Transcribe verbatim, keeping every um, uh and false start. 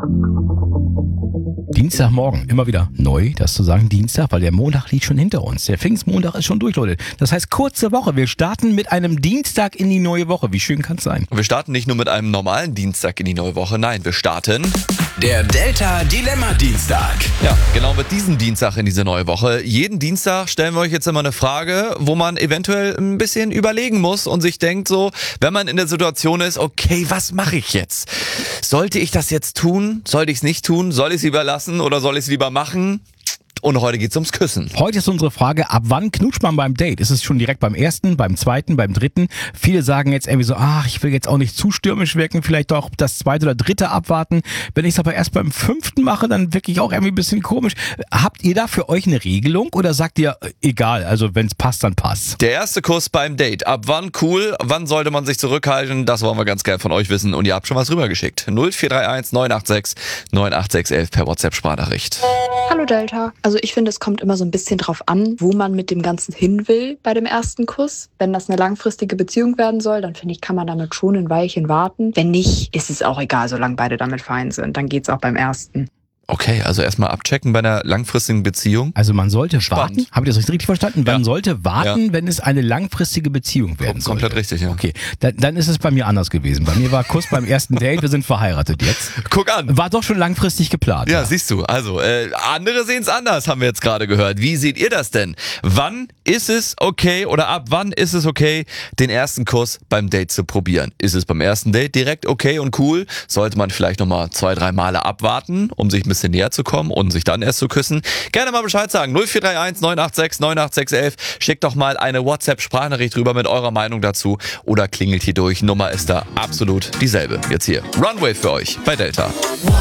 Dienstagmorgen, immer wieder neu, das zu sagen, Dienstag, weil der Montag liegt schon hinter uns. Der Pfingstmontag ist schon durch, Leute. Das heißt, kurze Woche. Wir starten mit einem Dienstag in die neue Woche. Wie schön kann es sein? Und wir starten nicht nur mit einem normalen Dienstag in die neue Woche, nein, wir starten... Der Delta Dilemma Dienstag. Ja, genau mit diesem Dienstag in diese neue Woche. Jeden Dienstag stellen wir euch jetzt immer eine Frage, wo man eventuell ein bisschen überlegen muss und sich denkt so, wenn man in der Situation ist, okay, was mache ich jetzt? Sollte ich das jetzt tun? Sollte ich es nicht tun? Soll ich es lieber lassen oder soll ich es lieber machen? Und heute geht's ums Küssen. Heute ist unsere Frage, ab wann knutscht man beim Date? Ist es schon direkt beim ersten, beim zweiten, beim dritten? Viele sagen jetzt irgendwie so, ach, ich will jetzt auch nicht zu stürmisch wirken, vielleicht auch das zweite oder dritte abwarten. Wenn ich es aber erst beim fünften mache, dann wirke ich auch irgendwie ein bisschen komisch. Habt ihr da für euch eine Regelung oder sagt ihr, egal, also wenn es passt, dann passt? Der erste Kuss beim Date. Ab wann cool? Wann sollte man sich zurückhalten? Das wollen wir ganz gerne von euch wissen und ihr habt schon was rübergeschickt. null vier drei eins neun acht sechs neun acht sechs elf per WhatsApp-Sprachnachricht. Hallo Delta. Also ich finde, es kommt immer so ein bisschen drauf an, wo man mit dem Ganzen hin will bei dem ersten Kuss. Wenn das eine langfristige Beziehung werden soll, dann finde ich, kann man damit schon ein Weilchen warten. Wenn nicht, ist es auch egal, solange beide damit fein sind. Dann geht's auch beim ersten. Okay, also erstmal abchecken bei einer langfristigen Beziehung. Also man sollte Spannend. warten. Habt ihr das richtig verstanden? Man Ja. sollte warten, Ja. wenn es eine langfristige Beziehung werden soll. Komplett richtig, ja. Okay, dann, dann ist es bei mir anders gewesen. Bei mir war Kuss beim ersten Date, wir sind verheiratet jetzt. Guck an. War doch schon langfristig geplant. Ja, siehst du. Also, äh, andere sehen es anders, haben wir jetzt gerade gehört. Wie seht ihr das denn? Wann ist es okay oder ab wann ist es okay, den ersten Kuss beim Date zu probieren? Ist es beim ersten Date direkt okay und cool? Sollte man vielleicht nochmal zwei, drei Male abwarten, um sich ein bisschen näher zu kommen und sich dann erst zu küssen? Gerne mal Bescheid sagen. null vier drei eins neun acht sechs neun acht sechs elf. Schickt doch mal eine WhatsApp-Sprachnachricht rüber mit eurer Meinung dazu oder klingelt hier durch. Nummer ist da absolut dieselbe. Jetzt hier Runway für euch bei Delta.